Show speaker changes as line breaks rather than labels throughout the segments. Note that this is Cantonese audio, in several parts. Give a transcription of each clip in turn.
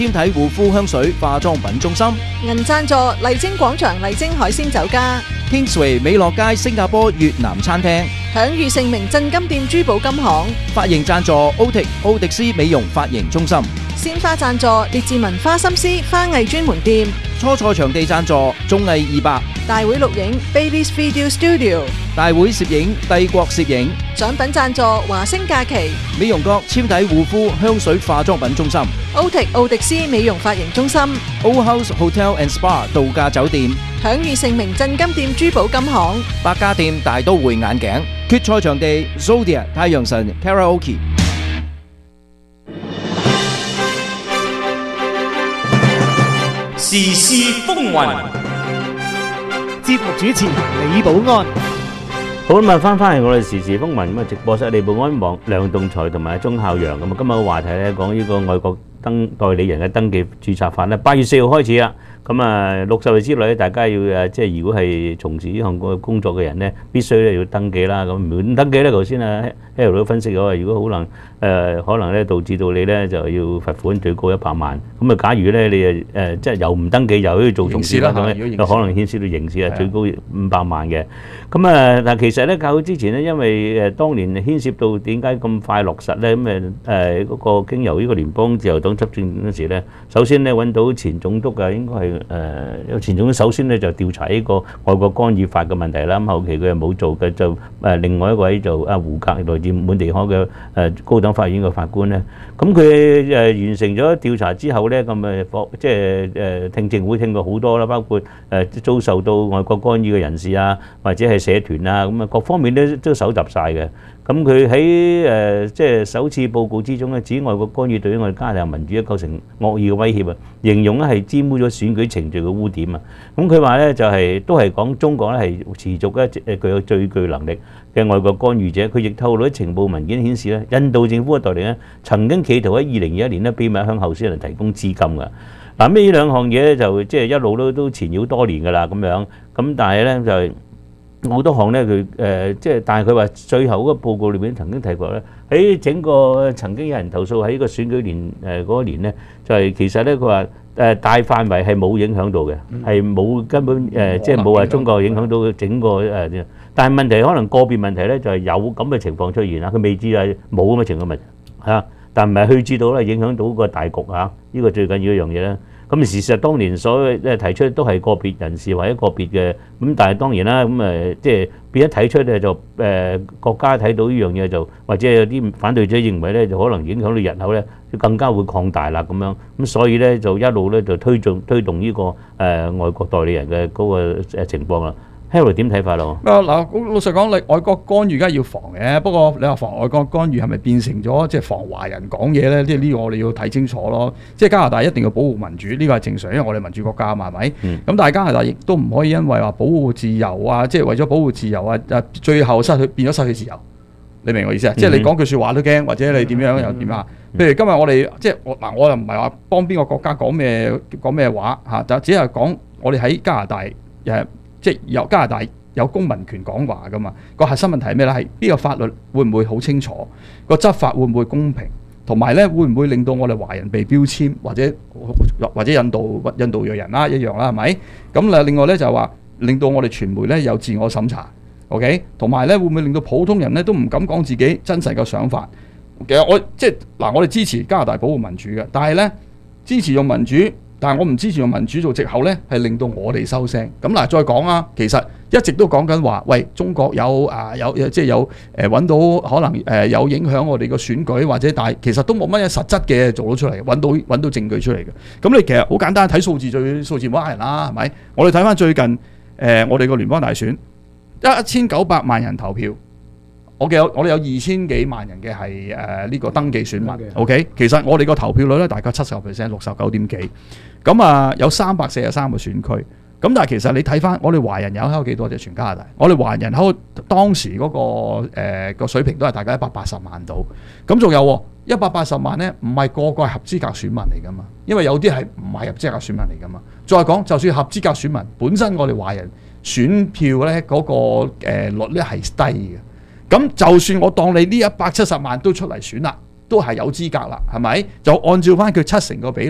天體護膚香水化妝品中心，
銀贊助麗晶廣場麗晶海鮮酒家，
Kingsway 美樂街新加坡越南餐廳，
享譽盛名鎮金店珠寶金行，
髮型贊助奧迪斯美容髮型中心，
鮮花贊助列治文花心思花藝專門店，
初賽場地贊助綜藝200，
大會錄影 Baby's Video Studio，
大會攝影帝國攝影，
獎品贊助華星假期，
美容閣纖體護膚香水化妝品中心，
奧迪斯美容髮型中心，
Old House Hotel and Spa 度假酒店，
享譽盛名鎮金店珠寶金行，
百家店大都會眼鏡，決賽場地 Zodiac 太陽神 Karaoke。
時事風雲，
節目主持李寶安。
好咁啊，翻嚟我哋時事風雲咁啊，直播室李寶安、梁棟才同埋鐘孝陽咁啊，今日嘅話題咧講呢個外國代理人嘅登記註冊法咧，8月4號開始啦。咁啊，60歲之內咧，大家要即係如果係從事呢項工作嘅人咧，必須咧要登記啦。咁唔登記咧，頭先啊 Harold 都分析咗，如果可能咧導致到你咧就要罰款最高100萬。咁啊，假如咧你即係又唔登記，又要做從事啦，咁咧有可能牽涉到刑事啊，最高500萬嘅。咁啊，但其實咧較早之前咧，因為當年牽涉到點解咁快落實咧，咁嗰個經由呢個聯邦自由黨執政嗰時咧，首先咧揾到前總督啊，應該係有前總督首先咧就調查呢個外國干預法嘅問題啦。咁後期佢又冇做嘅，就另外一位就胡格來自滿地可嘅高等法院嘅法官咧。咁佢完成咗調查之後咧，咁即係聽證會聽過好多啦，包括遭受到外國干預嘅人士啊，或者係社團啊，咁啊各方面咧都搜集晒嘅。咁佢喺即係首次報告之中咧，指外國干預對於我哋加拿大民主構成惡意嘅威脅啊，形容咧係沾污咗選舉程序嘅污點啊。咁佢話咧就係都係講中國咧係持續咧具有最具能力嘅外國干預者。佢亦透露啲情報文件顯示咧，印度政府嘅代理咧曾經企圖喺2021年咧秘密向候選人提供資金㗎。嗱，呢兩項嘢咧就即係一路都纏繞多年㗎啦咁樣。咁但係咧就係好多項咧，佢即係，但係佢話最後嗰個報告裏邊曾經提過咧，喺整個曾經有人投訴喺個選舉年嗰一年咧，就係其實咧佢話大範圍係冇影響到嘅，係冇根本即係冇話中國影響到整個但係問題可能個別問題咧就係有咁嘅情況出現啦，佢未知係冇咁嘅情況問題嚇，但唔係去至到咧影響到個大局嚇，呢個最緊要一樣嘢咧。咁事實當年所提出都係個別人士或者個別嘅，咁但係當然啦，咁即係變咗睇出咧就國家睇到呢樣嘢就，或者有啲反對者認為咧就可能影響到日後咧，就更加會擴大啦咁樣，咁所以咧就一路咧就推動呢個外國代理人嘅嗰個情況啦。Harold 點睇法咯？
嗱，老實講，你外國干預梗係要防嘅。不過你話防外國干預係咪變成咗即係防華人講嘢咧？即係呢個我哋要睇清楚咯。即係加拿大一定要保護民主，呢個係正常，因為我哋民主國家嘛，係咪？咁但係加拿大亦都唔可以因為話保護自由啊，即係為咗保護自由啊，最後變咗失去自由。你明我意思啊？即係你講句説話都驚，或者你點樣又點啊？譬如今日我哋即係我又唔係話幫邊個國家講咩話嚇，就只係講我哋喺加拿大即係由加拿大有公民權講話噶嘛，個核心問題係咩咧？係呢個法律會唔會好清楚？個執法會唔會公平？同埋咧會唔會令到我哋華人被標籤，或者印度裔人啦一樣啦，係咪？咁另外咧就係話令到我哋傳媒咧有自我審查 ，OK？ 同埋咧會唔會令到普通人咧都唔敢講自己真實嘅想法？其實我哋支持加拿大保護民主嘅，但係咧支持用民主。但係我唔支持用民主做藉口咧，係令到我哋收聲。咁嗱，再講啊，其實一直都講緊話，喂，中國有即係有揾到可能有影響我哋個選舉，或者但係其實都冇乜嘢實質嘅做到出嚟，揾到證據出嚟嘅。咁你其實好簡單睇數字，數字唔好呃人啦，係咪？我哋睇翻最近我哋個聯邦大選，1900萬人投票。我哋有2000幾萬人嘅係呢個登記選民 ，OK？ 其實我哋個投票率咧大概70%，69點幾。咁有343個選區。咁但係其實你睇翻我哋華人人口幾多啫？全加拿大，我哋華人人口當時嗰個水平都係大概180萬度。咁仲有180萬咧，唔係個個係合資格選民嚟噶嘛？因為有啲係唔係合資格選民嚟噶嘛？再講，就算合資格選民本身，我哋華人選票咧嗰個率咧係低嘅。咁就算我當你呢170萬都出嚟選啦，都係有資格啦，係咪？就按照翻佢70%個比例，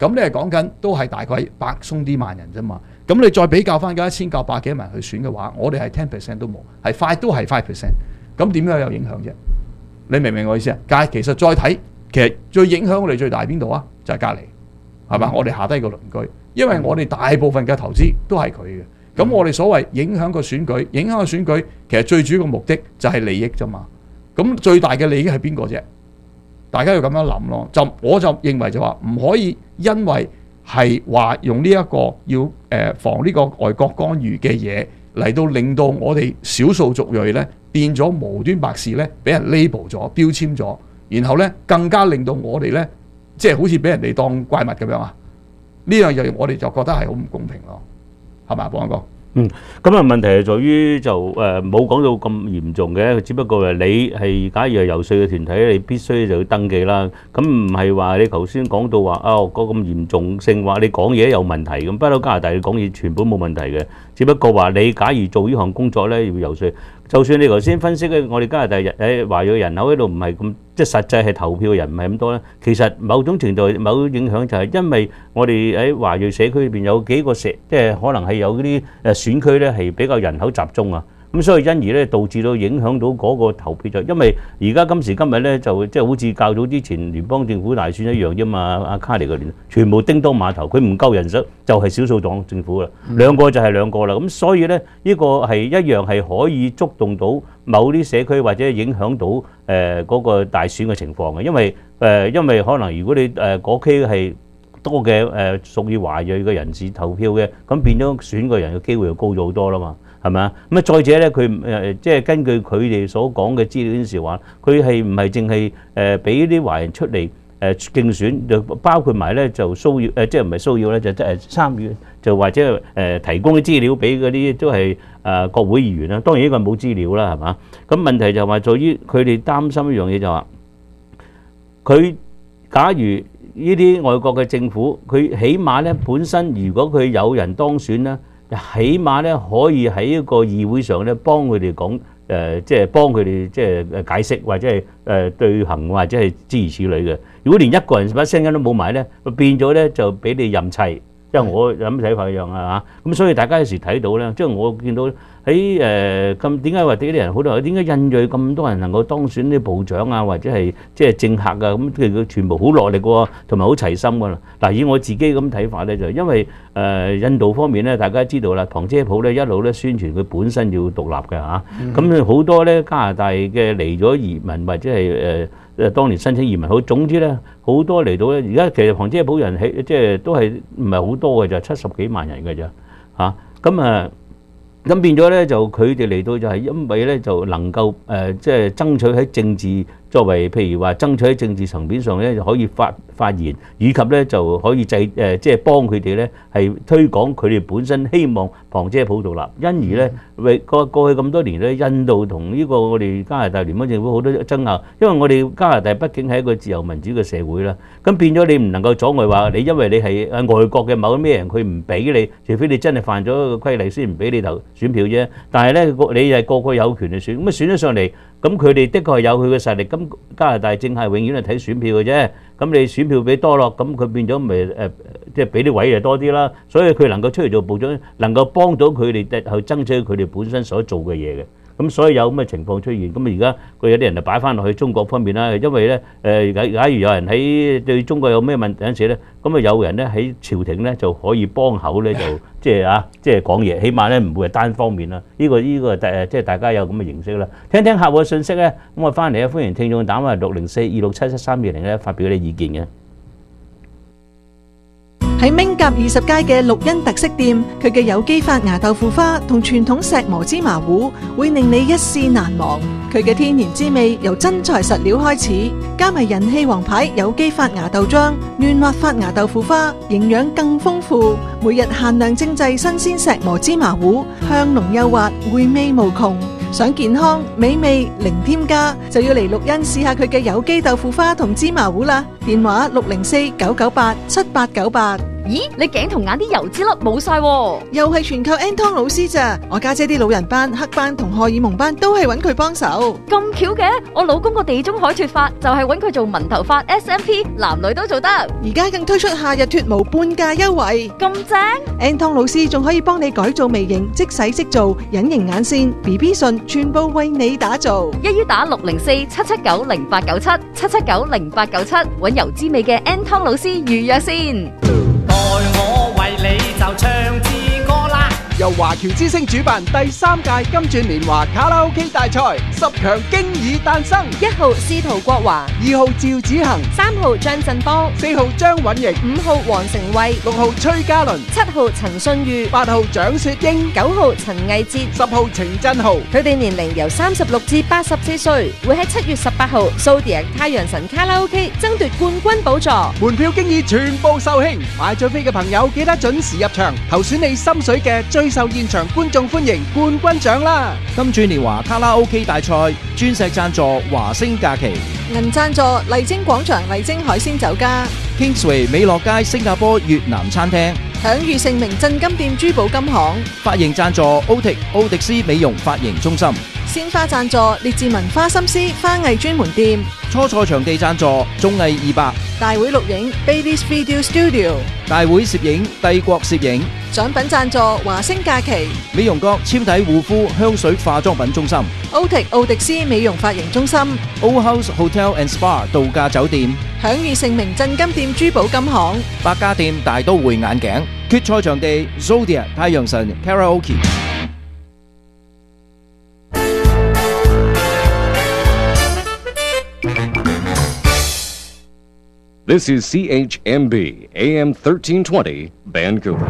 咁你係講緊都係大概百鬆啲萬人啫嘛。咁你再比較翻嗰1900幾萬人去選嘅話，我哋係 10% 都冇，係5都係 5%。咁點樣有影響啫？你明唔明我意思啊？但係其實再睇，其實最影響我哋最大邊度啊？就係隔離，係嘛？我哋下低個鄰居，因為我哋大部分嘅投資都係佢嘅。咁我哋所謂影響個選舉，其實最主要嘅目的就係利益啫嘛。咁最大嘅利益係邊個啫？大家要咁樣諗咯。我就認為就話唔可以因為係話用呢一個要防呢個外國干預嘅嘢嚟到令到我哋少數族裔呢變咗無端白事呢，俾人 label 咗、標籤咗，然後呢更加令到我哋呢，即係好似俾人哋當怪物咁樣啊！呢樣嘢我哋就覺得係好唔公平咯。係咪啊，保安哥？
咁啊問題係在於就冇講到咁嚴重嘅，只不過係你係假如係游說嘅團體，你必須就要登記啦。咁唔係話你頭先講到話嗰咁嚴重性，話你講嘢有問題咁，不嬲加拿大你講嘢全部冇問題嘅，只不過話你假如做呢項工作咧要游說。就算你頭先分析咧，我哋加拿大喺華裔人口喺度唔係咁，即係實際係投票嘅人唔係咁多咧。其實某種程度某影響就係因為我哋喺華裔社區裏邊有幾個即係可能係有啲選區咧係比較人口集中啊。咁所以因而咧導致到影響到嗰個投票，就因為而家今時今日咧就即係好似較早之前聯邦政府大選一樣啫嘛。阿卡尼嗰年全部叮當碼頭，佢唔夠人手就係少數黨政府啦，兩個就係兩個啦。咁所以咧呢個係一樣係可以觸動到某啲社區或者影響到嗰個大選嘅情況嘅，因為可能如果你嗰區係多嘅屬於華裔嘅人士投票嘅，咁變咗選個人嘅機會就高咗好多啦嘛。係咪啊？咁啊，再者咧，佢即係根據佢哋所講嘅資料顯示話，佢係唔係淨係俾啲華人出嚟競選，就包括埋咧就騷擾即係唔係騷擾咧，就參與，就或者提供啲資料俾嗰啲都係國會議員啦。當然呢個冇資料啦，係嘛？咁問題就話在於佢哋擔心一樣嘢就話，佢假如呢啲外國嘅政府，佢起碼咧本身如果佢有人當選咧。起碼咧可以喺一個議會上咧幫佢哋講即係幫佢哋即係解釋或者係對行或者係諸如此類嘅。如果連一個人把聲音都冇埋咧，變咗咧就俾你任砌。因為我咁睇法一樣啊嚇。咁所以大家有時睇到咧，即係我見到喺咁點解話啲人好多點解印裔咁多人能夠當選啲部長啊，或者係即係政客啊，咁佢全部好落力喎，同埋好齊心㗎啦。嗱，以我自己咁睇法咧，就因為印度方面咧，大家知道啦，旁遮普咧一路咧宣傳佢本身要獨立嘅嚇。咁好多咧加拿大嘅嚟咗移民或者係當年申請移民好，總之咧好多嚟到咧，而家其實旁遮普人即係都係唔係好多嘅，就70幾萬人嘅咋嚇。咁變咗咧，就佢哋嚟到就係因為咧就能夠即係爭取喺政治作為，譬如話爭取喺政治層面上咧就可以發言，以及咧就可以即係幫佢哋咧係推廣佢哋本身希望旁遮普獨立。因而咧過去咁多年咧，印度同呢個我哋加拿大聯邦政府好多爭拗，因為我哋加拿大畢竟係一個自由民主嘅社會啦。咁變咗你唔能夠阻礙話你，因為你係外國嘅某咩人，佢唔俾你，除非你真係犯咗個規例先唔俾你投選票啫。但係咧你係個個有權去選，咁選咗上嚟，咁佢哋的確係有佢嘅實力。咁加拿大政係永遠係睇選票嘅啫。咁你選票俾多咯，咁佢變咗咪即係俾啲位就多啲啦。所以佢能夠出嚟做部長，能夠幫到佢哋去爭取佢哋本身所做嘅嘢嘅。咁所以有咁嘅情況出現，咁而家佢有啲人就擺翻落去中國方面啦，因為咧假如有人喺對中國有咩問題嗰陣時咧，咁啊有人咧喺朝廷咧就可以幫口咧，就即係講嘢，起碼咧唔會係單方面啦。呢個即係大家有咁嘅認識啦。聽聽客戶嘅信息咧，咁我翻嚟咧歡迎聽眾打埋60426777320咧發表啲意見嘅。
喺明甲20街嘅綠茵特色店，佢嘅有機發芽豆腐花同傳統石磨芝麻糊會令你一試難忘。佢嘅天然滋味由真材實料開始，加埋人氣王牌有機發芽豆漿、嫩滑發芽豆腐花，營養更豐富。每日限量精製新鮮石磨芝麻糊，香濃幼滑，回味無窮。想健康美味零添加，就要嚟綠茵試下佢嘅有機豆腐花同芝麻糊啦。電話604-998-7898。
咦，你頸同眼啲油脂粒冇晒喎，
又係全靠 Anton 老師咋？我家姐啲老人班、黑班同荷爾蒙班都係揾佢幫手。
咁巧嘅，我老公個地中海脫髮就係揾佢做紋頭髮 SMP， 男女都做得。
而家更推出夏日脫毛半價優惠，
咁正
！Anton 老師仲可以幫你改造眉形、即洗即做、隱形眼線、BB 唇，全部為你打造。
一於打604-779-0897 779-0897，揾油脂味嘅 Anton 老師預約先。
待我為你就唱支歌啦！
由華僑之星主辦第3屆金鑽年華卡拉 OK 大賽，10強經已誕生。
1號司徒國華
，2號趙子恒
，3號張振邦
，4號張允瑩
，5號黃成慧
，6號崔嘉倫
，7號陳信裕
，8號蔣雪英
，9號陳毅哲
，10號程振豪。
佢哋年齡由36至84歲，會喺7月18號Zodiac太陽神卡拉 OK 爭奪冠軍寶座。
門票經已全部售罄，買咗飛嘅朋友記得準時入場，投選你心水嘅最受現場觀眾歡迎冠軍獎啦！
金鑽年華卡拉 OK 大賽，鑽石贊助華星假期，
銀贊助麗晶廣場麗晶海鮮酒家，
Kingsway 美樂街新加坡越南餐廳，
享譽盛名振金店珠寶金行，
髮型贊助奧迪斯美容髮型中心，
鮮花贊助列治文花心思花藝專門店，
初賽場地贊助綜藝200，
大會錄影 Baby's Video Studio，
大會攝影帝國攝影，
獎品贊助華星假期，
美容閣纖體護膚香水化妝品中心，
奧迪斯美容髮型中心，
Old House Hotel and Spa 度假酒店，
享譽盛名振金店珠寶金行，
百家店大都會眼鏡，決賽場地 Zodiac 太陽神 Karaoke。
This is CHMB AM 1320 Vancouver。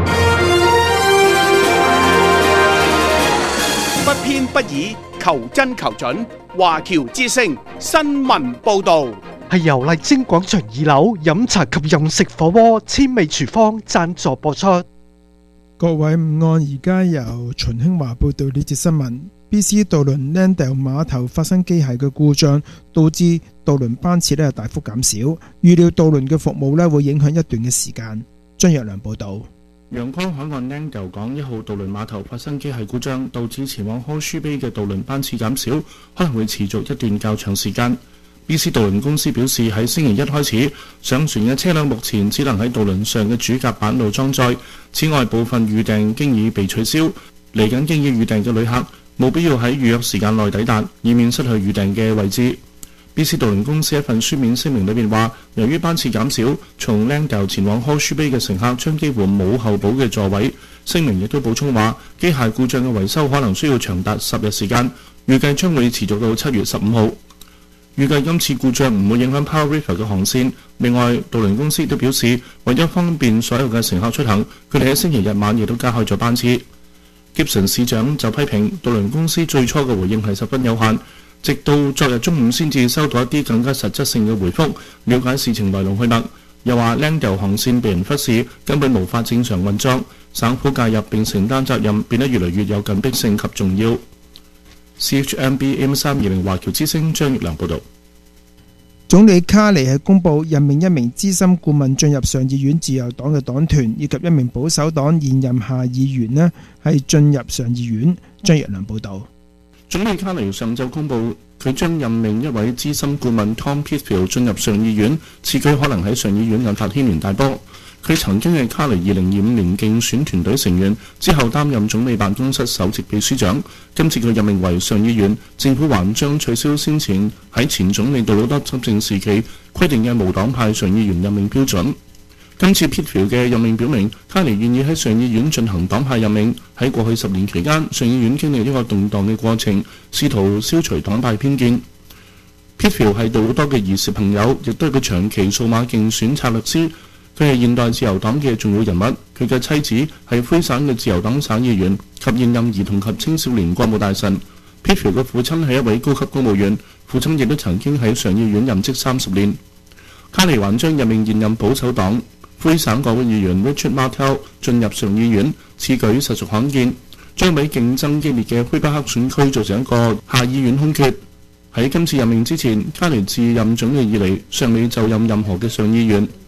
不偏不倚，求真求準。華僑之聲新聞報導
係由麗晶廣場2樓飲茶及飲食火鍋千味廚房贊助播出。
各位午安，而家由秦興華報道呢節新聞。BC 渡輪 Langdale 碼頭發生機械嘅故障，導致渡輪班次大幅減少，預料渡輪嘅服務會影響一段嘅時間。張若良報道。
陽光海岸 Langdale 港1號渡輪碼頭發生機械故障，導致前往 Horseshoe Bay 嘅渡輪班次減少，可能會持續一段較長時間。BC 渡輪公司表示，喺星期一開始，上船嘅車輛目前只能喺渡輪上嘅主甲板路裝載，此外部分預訂經已被取消。嚟緊經已預訂嘅旅客冇必要喺預約時間內抵達，以免失去預訂嘅位置。BC 渡輪公司一份書面聲明裏面話，由於班次減少，從 Langdale 前往 Horseshoe Bay 嘅乘客將幾乎冇候補嘅座位。聲明亦都補充話，機械故障嘅維修可能需要長達10日時間，預計將會持續到7月15號。預計今次故障唔會影響 Powell River 嘅航線。另外，渡輪公司亦都表示，為咗方便所有嘅乘客出行，佢哋喺星期日晚亦都加開咗班次。Gibson 市長就批評渡輪公司最初嘅回應係十分有限，直到昨日中午先至收到一啲更加實質性嘅回覆，了解事情來龍去脈。又話 Langdale 航線被人忽視，根本無法正常運作，省府介入並承擔責任變得越嚟越有緊迫性及重要。CHMB AM320 華僑之聲張月良報導。
總理卡尼係公布任命一名資深顧問進入上議院自由黨嘅黨團，以及一名保守黨現任下議員係進入上議院。張月良報導。
總理卡尼上晝公布，佢將任命一位資深顧問 Tom Pitfield 進入上議院，此舉可能喺上議院引發牽連大波。佢曾經係卡尼2025年競選團隊成員，之後擔任總理辦公室首席秘書長。今次佢任命為上議院，政府還將取消先前喺前總理杜魯多執政時期規定嘅無黨派上議員任命標準。今次 Pitfield 嘅任命表明，卡尼願意喺上議院進行黨派任命。喺過去10年期間，上議院經歷一個動盪嘅過程，試圖消除黨派偏見。Pitfield 係杜魯多嘅兒時朋友，亦都係佢長期數碼競選策略師。佢係現代自由黨嘅重要人物，佢嘅妻子係魁省嘅自由黨省議員及現任兒童及青少年國務大臣。Pitfield 嘅父親係一位高級公務員，父親亦都曾經喺上議院任職30年。卡尼還將任命現任保守黨魁省國會議員 Richard Martel 進入上議院，此舉實屬罕見，將俾競爭激烈嘅魁北克選區造成一個下議院空缺。喺今次任命之前，卡尼自任總理以嚟尚未就任任何嘅上議院。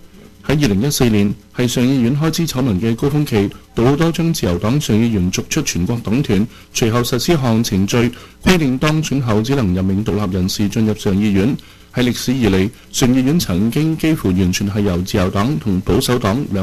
喺2014年係上議院開支醜聞嘅高峰期，杜魯多將自由黨上議員逐出全國黨團，隨後實施項程序，規定當選後只能任命獨立人士進入上議院。喺歷史以嚟，上議院曾經幾乎完全係由自由黨同保守黨兩